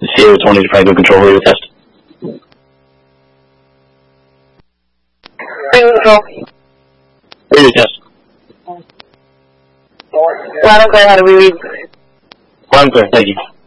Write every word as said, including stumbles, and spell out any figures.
C O twenty to Franco Control radio test. Franco Control. Radio test. Loud and clear, how do we read? Loud and clear, thank you.